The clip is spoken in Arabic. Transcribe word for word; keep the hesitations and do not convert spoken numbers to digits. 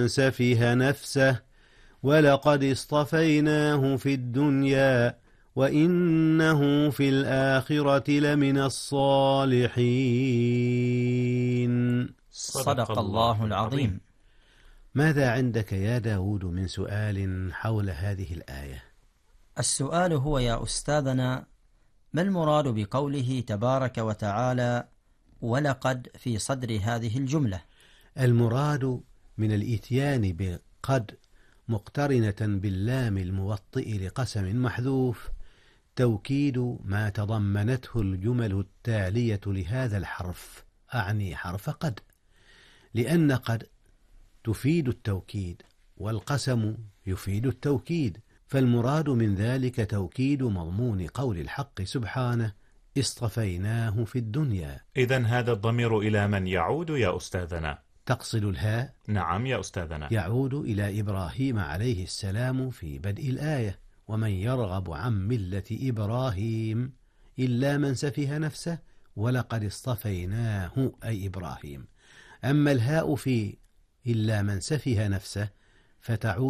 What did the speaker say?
من سفه نفسه ولقد اصطفيناه في الدنيا وإنه في الآخرة لمن الصالحين. صدق الله العظيم. ماذا عندك يا داود من سؤال حول هذه الآية؟ السؤال هو يا أستاذنا: ما المراد بقوله تبارك وتعالى ولقد في صدر هذه الجملة؟ المراد من الإتيان بقد مقترنة باللام الموطئ لقسم محذوف توكيد ما تضمنته الجمل التالية لهذا الحرف، أعني حرف قد، لأن قد تفيد التوكيد والقسم يفيد التوكيد، فالمراد من ذلك توكيد مضمون قول الحق سبحانه اصطفيناه في الدنيا. إذن هذا الضمير إلى من يعود يا أستاذنا؟ تقصد الهاء؟ نعم يا أستاذنا. يعود إلى إبراهيم عليه السلام في بدء الآية: ومن يرغب عن ملة إبراهيم إلا من سفه نفسه ولقد اصطفيناه أي إبراهيم. أما الهاء في إلا من سفه نفسه فتعود